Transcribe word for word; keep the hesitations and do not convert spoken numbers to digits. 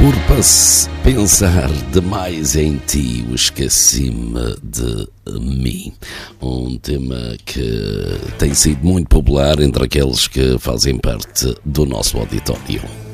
Por pas- pensar demais em ti, esqueci-me de mim. Um tema que tem sido muito popular entre aqueles que fazem parte do nosso auditório.